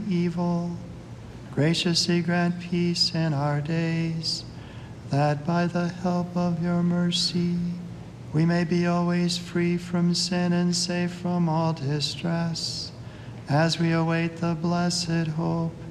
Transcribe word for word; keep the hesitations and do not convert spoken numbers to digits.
evil. Graciously grant peace in our days, that by the help of your mercy we may be always free from sin and safe from all distress, as we await the blessed hope